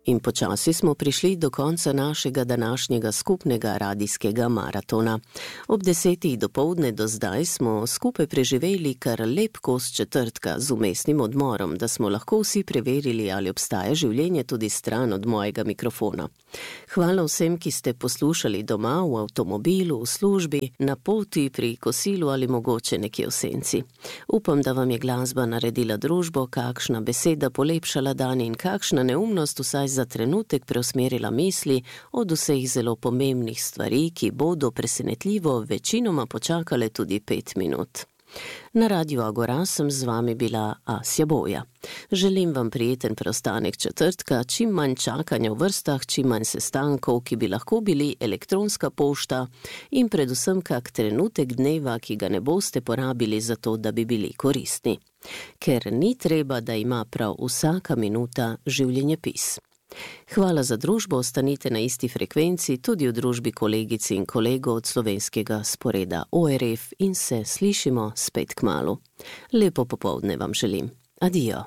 In počasi smo prišli do konca našega današnjega skupnega radijskega maratona. Ob 10. dopoldne do zdaj smo skupaj preživeli kar lep kos četrtka z vmesnim odmorom, da smo lahko vsi preverili, ali obstaja življenje tudi stran od mojega mikrofona. Hvala vsem, ki ste poslušali doma, v avtomobilu, v službi, na poti, pri kosilu ali mogoče nekje v senci. Upam, da vam je glasba naredila družbo, kakšna beseda polepšala dan in kakšna neumnost vsaj za trenutek preusmerila misli od vseh zelo pomembnih stvari, ki bodo presenetljivo večinoma počakale tudi 5 minut. Na Radiu Agora sem z vami bila Asja Boja. Želim vam prijeten preostanek četrtka, čim manj čakanja v vrstah, čim manj sestankov, ki bi lahko bili elektronska pošta in predvsem kak trenutek dneva, ki ga ne boste porabili za to, da bi bili koristni. Ker ni treba, da ima prav vsaka minuta življenjepis. Hvala za družbo, ostanite na isti frekvenci tudi v družbi kolegic in kolegov od slovenskega sporeda ORF in se slišimo spet kmalu. Lepo popoldne vam želim. Adijo.